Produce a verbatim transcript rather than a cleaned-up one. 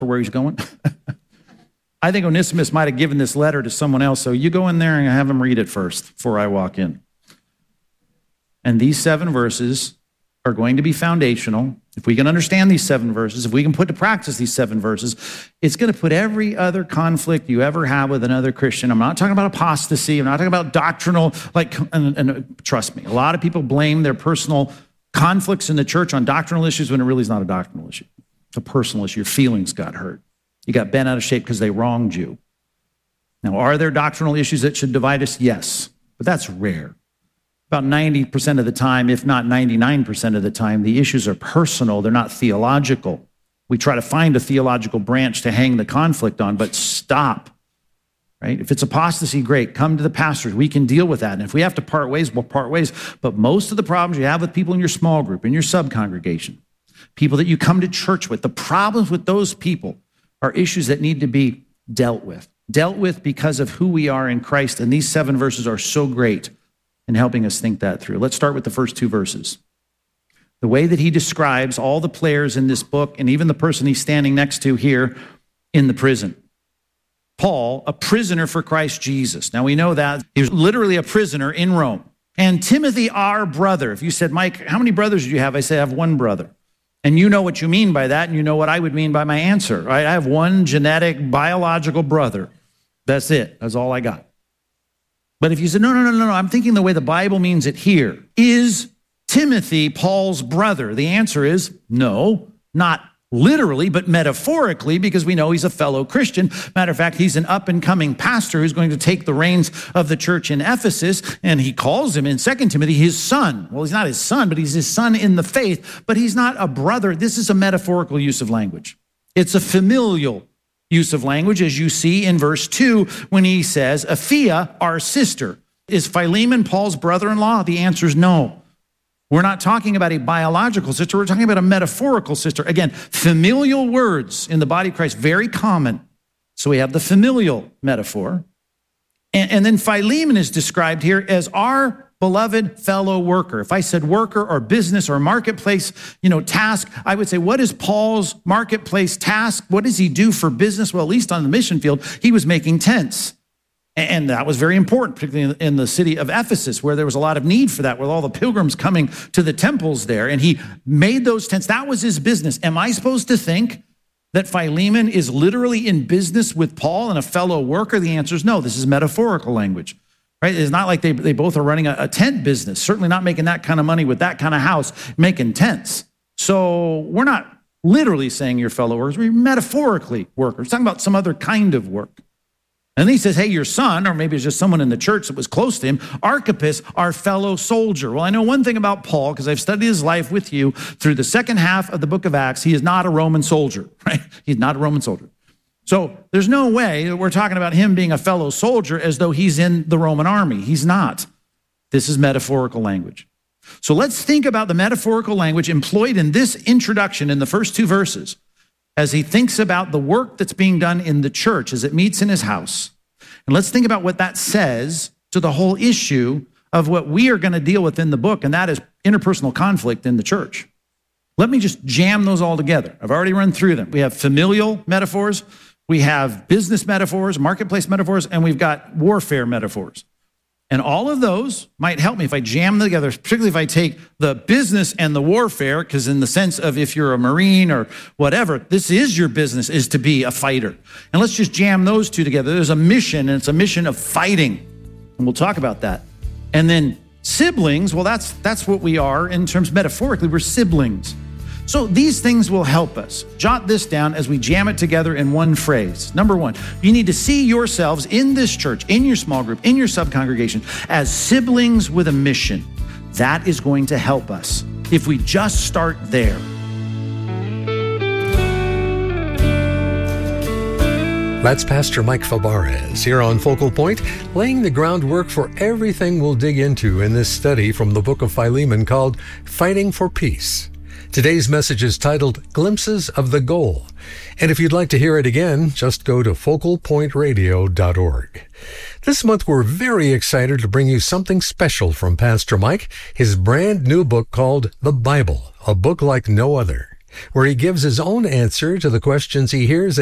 for where he's going? I think Onesimus might have given this letter to someone else, so you go in there and have him read it first before I walk in. And these seven verses are going to be foundational. If we can understand these seven verses, if we can put to practice these seven verses, it's going to put every other conflict you ever have with another Christian. I'm not talking about apostasy. I'm not talking about doctrinal, like, and, and trust me, a lot of people blame their personal conflicts in the church on doctrinal issues when it really is not a doctrinal issue. It's a personal issue. Your feelings got hurt. You got bent out of shape because they wronged you. Now, are there doctrinal issues that should divide us? Yes, but that's rare. About ninety percent of the time, if not ninety-nine percent of the time, the issues are personal. They're not theological. We try to find a theological branch to hang the conflict on, but stop, right? If it's apostasy, great. Come to the pastors. We can deal with that. And if we have to part ways, we'll part ways. But most of the problems you have with people in your small group, in your sub-congregation, people that you come to church with, the problems with those people are issues that need to be dealt with. Dealt with because of who we are in Christ. And these seven verses are so great in helping us think that through. Let's start with the first two verses. The way that he describes all the players in this book, and even the person he's standing next to here in the prison. Paul, a prisoner for Christ Jesus. Now we know that he was literally a prisoner in Rome. And Timothy, our brother. If you said, Mike, how many brothers do you have? I say, I have one brother. And you know what you mean by that, and you know what I would mean by my answer, right? I have one genetic, biological brother. That's it. That's all I got. But if you said, no, no, no, no, no, I'm thinking the way the Bible means it here. Is Timothy Paul's brother? The answer is no, not literally, but metaphorically, because we know he's a fellow Christian. Matter of fact, he's an up-and-coming pastor who's going to take the reins of the church in Ephesus, and he calls him in Second Timothy his son. Well, he's not his son, but he's his son in the faith, but he's not a brother. This is a metaphorical use of language. It's a familial use of language, as you see in verse two, when he says, Aphia, our sister. Is Philemon Paul's brother-in-law? The answer is no. We're not talking about a biological sister. We're talking about a metaphorical sister. Again, familial words in the body of Christ, very common. So we have the familial metaphor. And, and then Philemon is described here as our beloved fellow worker. If I said worker or business or marketplace, you know, task, I would say, what is Paul's marketplace task? What does he do for business? Well, at least on the mission field, he was making tents. And that was very important, particularly in the city of Ephesus, where there was a lot of need for that, with all the pilgrims coming to the temples there. And he made those tents. That was his business. Am I supposed to think that Philemon is literally in business with Paul and a fellow worker? The answer is no. This is metaphorical language. Right? It's not like they, they both are running a, a tent business, certainly not making that kind of money with that kind of house, making tents. So we're not literally saying you're fellow workers, we're metaphorically workers. We're talking about some other kind of work. And then he says, hey, your son, or maybe it's just someone in the church that was close to him, Archippus, our fellow soldier. Well, I know one thing about Paul, because I've studied his life with you through the second half of the book of Acts. He is not a Roman soldier, right? He's not a Roman soldier. So there's no way that we're talking about him being a fellow soldier as though he's in the Roman army. He's not. This is metaphorical language. So let's think about the metaphorical language employed in this introduction in the first two verses as he thinks about the work that's being done in the church as it meets in his house. And let's think about what that says to the whole issue of what we are going to deal with in the book, and that is interpersonal conflict in the church. Let me just jam those all together. I've already run through them. We have familial metaphors. We have business metaphors, marketplace metaphors, and we've got warfare metaphors. And all of those might help me if I jam them together, particularly if I take the business and the warfare, because in the sense of if you're a Marine or whatever, this is your business, is to be a fighter. And let's just jam those two together. There's a mission, and it's a mission of fighting. And we'll talk about that. And then siblings, well, that's that's what we are in terms metaphorically, we're siblings. So these things will help us. Jot this down as we jam it together in one phrase. Number one, you need to see yourselves in this church, in your small group, in your sub-congregation, as siblings with a mission. That is going to help us if we just start there. That's Pastor Mike Fabarez here on Focal Point, laying the groundwork for everything we'll dig into in this study from the book of Philemon called Fighting for Peace. Today's message is titled Glimpses of the Goal. And if you'd like to hear it again, just go to focal point radio dot org. This month, we're very excited to bring you something special from Pastor Mike, his brand new book called The Bible, a book like no other. where he gives his own answer to the questions he hears